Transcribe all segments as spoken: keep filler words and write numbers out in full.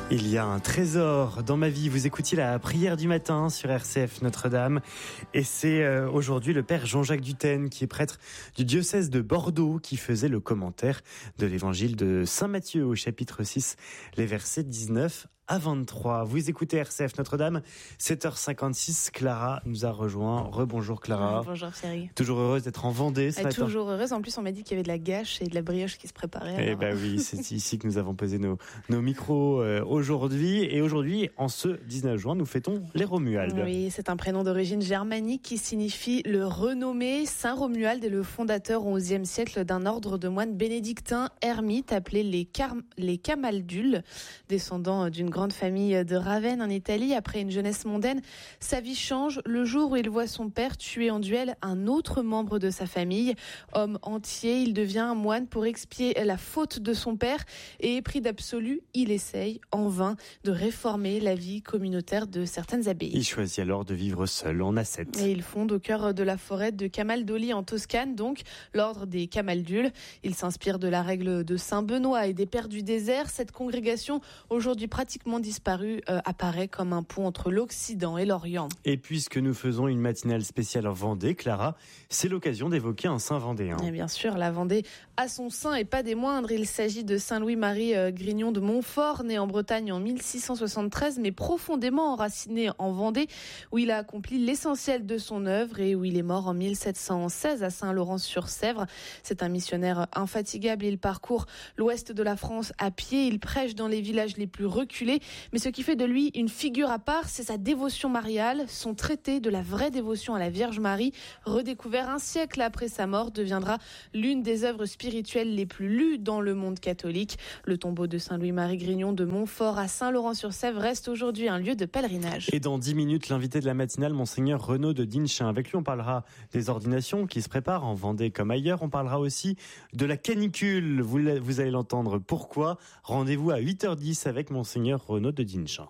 Il y a un trésor dans ma vie. Vous écoutiez la prière du matin sur R C F Notre-Dame. Et c'est euh, aujourd'hui le père Jean-Jacques Dutène, qui est prêtre du diocèse de Bordeaux, qui faisait le commentaire de l'évangile de Saint Matthieu au chapitre six, les versets dix-neuf à vingt-trois. Vous écoutez R C F Notre-Dame, sept heures cinquante-six. Clara nous a rejoint. Rebonjour Clara. Bonjour Thierry. Toujours heureuse d'être en Vendée ce ah, matin. Toujours heureuse. En plus, on m'a dit qu'il y avait de la gâche et de la brioche qui se préparaient. Eh ben oui, c'est ici que nous avons posé nos, nos micros euh, aujourd'hui. Et aujourd'hui, en ce dix-neuf juin, nous fêtons les Romualdes. Oui, c'est un prénom d'origine germanique qui signifie le renommé. Saint Romuald est le fondateur au onzième siècle d'un ordre de moines bénédictins ermites appelés les, Car- les Camaldules, descendants d'une grande famille de Ravenne en Italie. Après une jeunesse mondaine, sa vie change le jour où il voit son père tuer en duel un autre membre de sa famille. Homme entier, il devient un moine pour expier la faute de son père et épris d'absolu, il essaye en vain de réformer la vie communautaire de certaines abbayes. Il choisit alors de vivre seul en ascète. Et il fonde au cœur de la forêt de Camaldoli en Toscane, donc l'ordre des Camaldules. Il s'inspire de la règle de Saint Benoît et des Pères du désert. Cette congrégation, aujourd'hui pratiquement disparue, euh, apparaît comme un pont entre l'Occident et l'Orient. Et puisque nous faisons une matinale spéciale en Vendée, Clara, c'est l'occasion d'évoquer un saint vendéen. Et bien sûr, la Vendée a son saint et pas des moindres. Il s'agit de Saint Louis-Marie euh, Grignon de Montfort, né en Bretagne en mille six cent soixante-treize, mais profondément enraciné en Vendée, où il a accompli l'essentiel de son œuvre et où il est mort en mille sept cent seize à Saint-Laurent-sur-Sèvre. C'est un missionnaire infatigable. Il parcourt l'ouest de la France à pied. Il prêche dans les villages les plus reculés. Mais ce qui fait de lui une figure à part, c'est sa dévotion mariale. Son traité de la vraie dévotion à la Vierge Marie, redécouvert un siècle après sa mort, deviendra l'une des œuvres spirituelles les plus lues dans le monde catholique. Le tombeau de Saint Louis-Marie Grignon de Montfort à Saint-Laurent-sur-Sèvre reste aujourd'hui un lieu de pèlerinage. Et dans dix minutes, l'invité de la matinale, Monseigneur Renaud de Dinchin. Avec lui, on parlera des ordinations qui se préparent en Vendée comme ailleurs. On parlera aussi de la canicule. Vous, vous allez l'entendre. Pourquoi ? Rendez-vous à huit heures dix avec Monseigneur Renaud de Dinchin.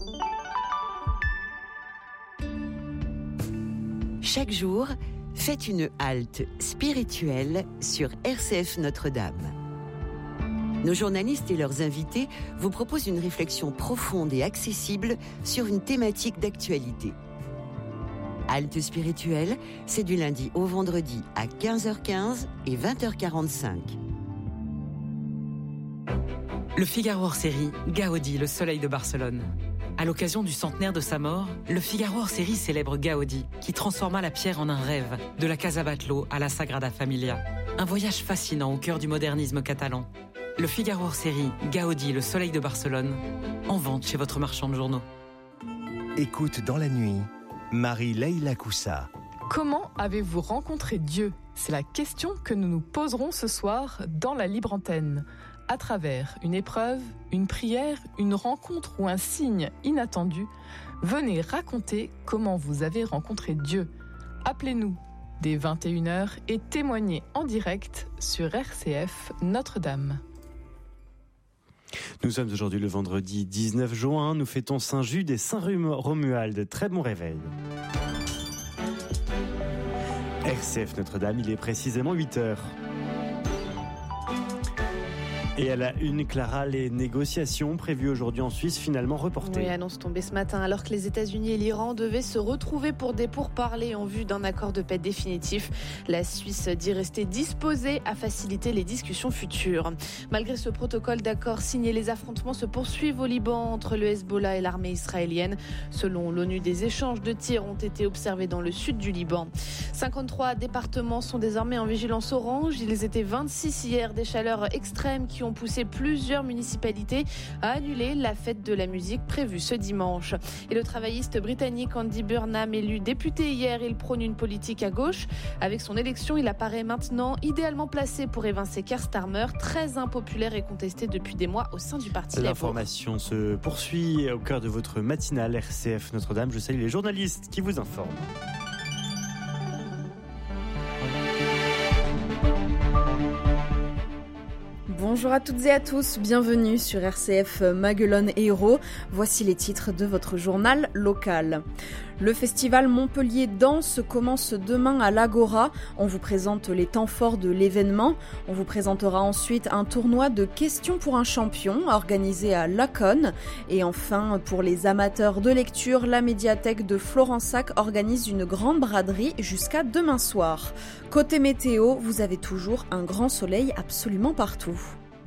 Chaque jour, faites une halte spirituelle sur R C F Notre-Dame. Nos journalistes et leurs invités vous proposent une réflexion profonde et accessible sur une thématique d'actualité. Halte spirituelle, c'est du lundi au vendredi à quinze heures quinze et vingt heures quarante-cinq. Le Figaro hors-série, Gaudi, le soleil de Barcelone. À l'occasion du centenaire de sa mort, le Figaro hors-série célèbre Gaudi, qui transforma la pierre en un rêve, de la Casa Batlló à la Sagrada Familia. Un voyage fascinant au cœur du modernisme catalan. Le Figaro hors-série, Gaudi, le soleil de Barcelone, en vente chez votre marchand de journaux. Écoute dans la nuit, Marie-Leila Coussa. Comment avez-vous rencontré Dieu ? C'est la question que nous nous poserons ce soir dans la libre antenne. À travers une épreuve, une prière, une rencontre ou un signe inattendu, venez raconter comment vous avez rencontré Dieu. Appelez-nous dès vingt et une heures et témoignez en direct sur R C F Notre-Dame. Nous sommes aujourd'hui le vendredi dix-neuf juin. Nous fêtons Saint Jude et Saint Romuald. Très bon réveil. R C F Notre-Dame, il est précisément huit heures. Et à la une, Clara, les négociations prévues aujourd'hui en Suisse, finalement reportées. Oui, annonce tombée ce matin, alors que les États-Unis et l'Iran devaient se retrouver pour des pourparlers en vue d'un accord de paix définitif. La Suisse dit rester disposée à faciliter les discussions futures. Malgré ce protocole d'accord signé, les affrontements se poursuivent au Liban entre le Hezbollah et l'armée israélienne. Selon l'ONU, des échanges de tirs ont été observés dans le sud du Liban. cinquante-trois départements sont désormais en vigilance orange. Ils étaient vingt-six hier, des chaleurs extrêmes qui ont poussé plusieurs municipalités à annuler la fête de la musique prévue ce dimanche. Et le travailliste britannique Andy Burnham, élu député hier, il prône une politique à gauche. Avec son élection, il apparaît maintenant idéalement placé pour évincer Keir Starmer, très impopulaire et contesté depuis des mois au sein du parti Labour. L'information se poursuit au cœur de votre matinale R C F Notre-Dame. Je salue les journalistes qui vous informent. Bonjour à toutes et à tous, bienvenue sur R C F Maguelone Hérault. Voici les titres de votre journal local. Le festival Montpellier Danse commence demain à l'Agora. On vous présente les temps forts de l'événement. On vous présentera ensuite un tournoi de questions pour un champion organisé à Laconne. Et enfin, pour les amateurs de lecture, la médiathèque de Florensac organise une grande braderie jusqu'à demain soir. Côté météo, vous avez toujours un grand soleil absolument partout.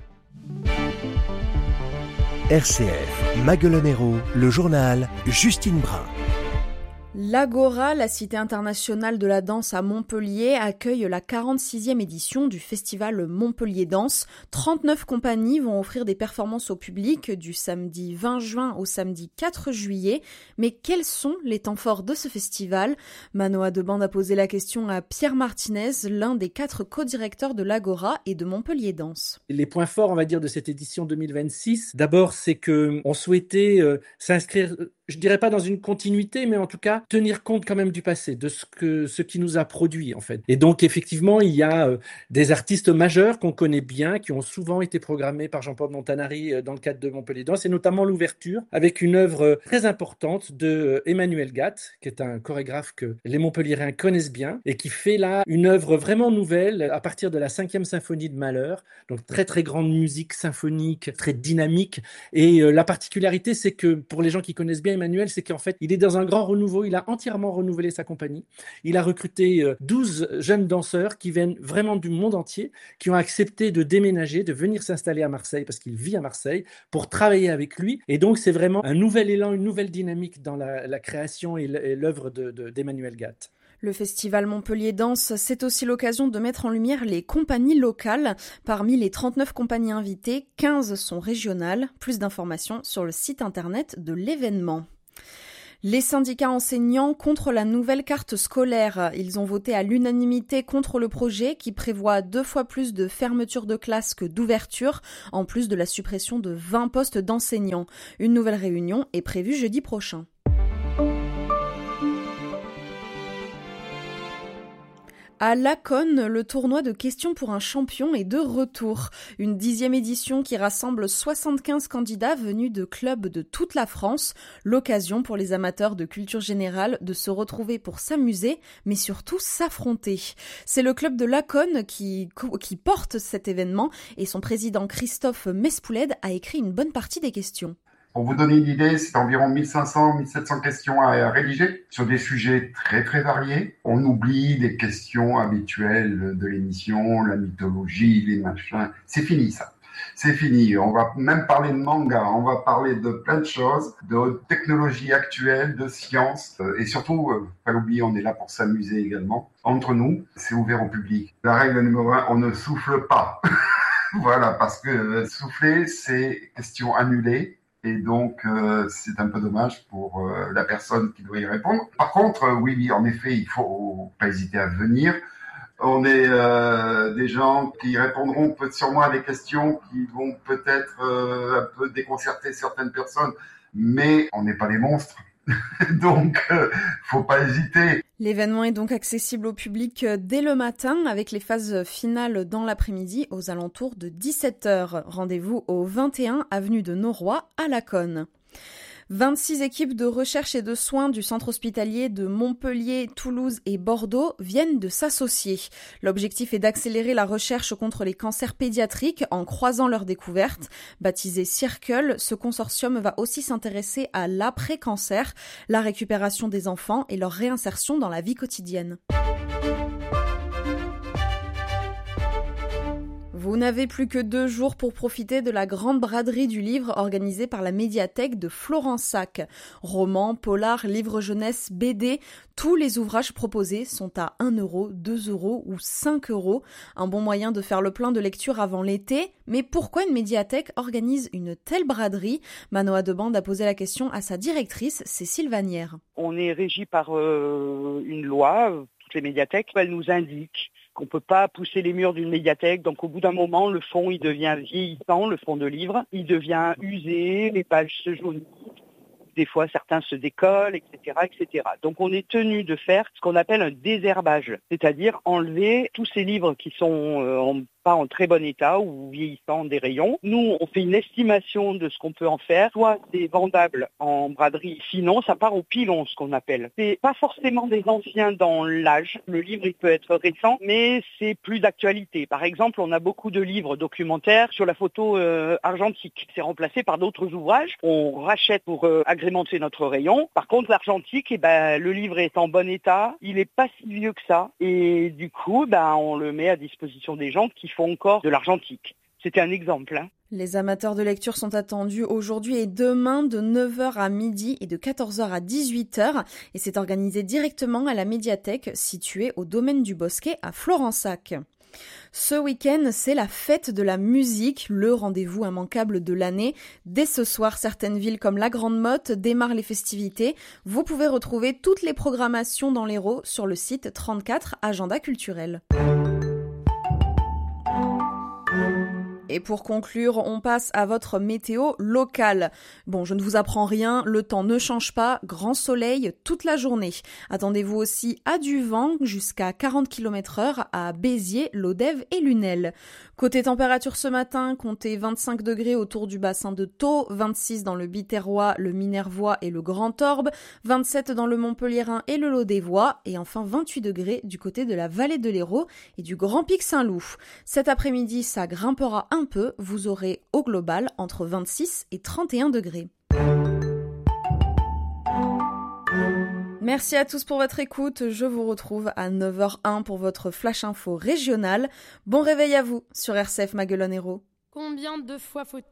R C F, Maguelonero, le journal, Justine Brun. L'Agora, la cité internationale de la danse à Montpellier, accueille la quarante-sixième édition du festival Montpellier Danse. trente-neuf compagnies vont offrir des performances au public du samedi vingt juin au samedi quatre juillet. Mais quels sont les temps forts de ce festival ? Manoa Debande a posé la question à Pierre Martinez, l'un des quatre co-directeurs de l'Agora et de Montpellier Danse. Les points forts, on va dire, de cette édition deux mille vingt-six, d'abord, c'est qu'on souhaitait euh, s'inscrire, je dirais pas dans une continuité, mais en tout cas, tenir compte quand même du passé, de ce que ce qui nous a produit en fait. Et donc effectivement, il y a euh, des artistes majeurs qu'on connaît bien, qui ont souvent été programmés par Jean-Paul Montanari euh, dans le cadre de Montpellier Danse, et notamment l'ouverture avec une œuvre euh, très importante de euh, Emmanuel Gatt, qui est un chorégraphe que les Montpelliérains connaissent bien et qui fait là une œuvre vraiment nouvelle à partir de la cinquième symphonie de Mahler, donc très très grande musique symphonique, très dynamique. Et euh, la particularité, c'est que pour les gens qui connaissent bien Emmanuel, c'est qu'en fait, il est dans un grand renouveau. Il a entièrement renouvelé sa compagnie. Il a recruté douze jeunes danseurs qui viennent vraiment du monde entier, qui ont accepté de déménager, de venir s'installer à Marseille parce qu'il vit à Marseille pour travailler avec lui. Et donc, c'est vraiment un nouvel élan, une nouvelle dynamique dans la, la création et l'œuvre de, de, d'Emmanuel Gatt. Le festival Montpellier Danse, c'est aussi l'occasion de mettre en lumière les compagnies locales. Parmi les trente-neuf compagnies invitées, quinze sont régionales. Plus d'informations sur le site internet de l'événement. Les syndicats enseignants contre la nouvelle carte scolaire. Ils ont voté à l'unanimité contre le projet qui prévoit deux fois plus de fermeture de classes que d'ouverture, en plus de la suppression de vingt postes d'enseignants. Une nouvelle réunion est prévue jeudi prochain. À Laconne, le tournoi de questions pour un champion est de retour. Une dixième édition qui rassemble soixante-quinze candidats venus de clubs de toute la France. L'occasion pour les amateurs de culture générale de se retrouver pour s'amuser, mais surtout s'affronter. C'est le club de Laconne qui, qui porte cet événement et son président Christophe Mespouled a écrit une bonne partie des questions. Pour vous donner une idée, c'est environ mille cinq cents à mille sept cents questions à rédiger sur des sujets très très variés. On oublie les questions habituelles de l'émission, la mythologie, les machins. C'est fini ça. C'est fini. On va même parler de manga, on va parler de plein de choses, de technologies actuelles, de sciences. Et surtout, pas l'oublier, on est là pour s'amuser également. Entre nous, c'est ouvert au public. La règle numéro un, on ne souffle pas. Voilà, parce que souffler, c'est question annulée. Et donc, euh, c'est un peu dommage pour euh, la personne qui doit y répondre. Par contre, euh, oui, en effet, il faut pas hésiter à venir. On est euh, des gens qui répondront peut sûrement à des questions qui vont peut-être euh, un peu déconcerter certaines personnes, mais on n'est pas des monstres. Donc, euh, faut pas hésiter. L'événement est donc accessible au public dès le matin avec les phases finales dans l'après-midi aux alentours de dix-sept heures. Rendez-vous au vingt et un avenue de Noroy à Laconne. vingt-six équipes de recherche et de soins du centre hospitalier de Montpellier, Toulouse et Bordeaux viennent de s'associer. L'objectif est d'accélérer la recherche contre les cancers pédiatriques en croisant leurs découvertes. Baptisé Circle, ce consortium va aussi s'intéresser à l'après-cancer, la récupération des enfants et leur réinsertion dans la vie quotidienne. Vous n'avez plus que deux jours pour profiter de la grande braderie du livre organisée par la médiathèque de Florensac. Romans, polars, livres jeunesse, B D, tous les ouvrages proposés sont à un euro, deux euros ou cinq euros. Un bon moyen de faire le plein de lecture avant l'été. Mais pourquoi une médiathèque organise une telle braderie ? Manoa Debande a posé la question à sa directrice, Cécile Vanière. On est régi par euh, une loi, toutes les médiathèques, elle nous indique qu'on ne peut pas pousser les murs d'une médiathèque. Donc au bout d'un moment, le fond il devient vieillissant, le fond de livre, il devient usé, les pages se jaunissent, des fois certains se décollent, et cetera, et cetera. Donc on est tenu de faire ce qu'on appelle un désherbage, c'est-à-dire enlever tous ces livres qui sont euh, en pas en très bon état ou vieillissant des rayons. Nous, on fait une estimation de ce qu'on peut en faire. Soit c'est vendable en braderie, sinon ça part au pilon, ce qu'on appelle. C'est pas forcément des anciens dans l'âge. Le livre, il peut être récent, mais c'est plus d'actualité. Par exemple, on a beaucoup de livres documentaires sur la photo euh, argentique. C'est remplacé par d'autres ouvrages. On rachète pour euh, agrémenter notre rayon. Par contre, l'argentique, eh ben, le livre est en bon état. Il est pas si vieux que ça. Et du coup, ben, on le met à disposition des gens qui font encore de l'argentique. C'était un exemple. Hein. Les amateurs de lecture sont attendus aujourd'hui et demain de neuf heures à midi et de quatorze heures à dix-huit heures. Et c'est organisé directement à la médiathèque située au domaine du Bosquet à Florensac. Ce week-end, c'est la fête de la musique, le rendez-vous immanquable de l'année. Dès ce soir, certaines villes comme la Grande Motte démarrent les festivités. Vous pouvez retrouver toutes les programmations dans l'Hérault sur le site trente-quatre Agenda Culturel. Et pour conclure, on passe à votre météo locale. Bon, je ne vous apprends rien, le temps ne change pas, grand soleil toute la journée. Attendez-vous aussi à du vent jusqu'à quarante kilomètres heure à Béziers, Lodève et Lunel. Côté température ce matin, comptez vingt-cinq degrés autour du bassin de Thau, vingt-six dans le Biterrois, le Minervois et le Grand Orbe, vingt-sept dans le Montpelliérain et le Lodévois, et enfin vingt-huit degrés du côté de la vallée de l'Hérault et du Grand Pic Saint-Loup. Cet après-midi, ça grimpera un peu, vous aurez au global entre vingt-six et trente et un degrés. Merci à tous pour votre écoute, je vous retrouve à neuf heures un pour votre Flash Info régional. Bon réveil à vous sur R C F Maguelone Hérault. Combien de fois faut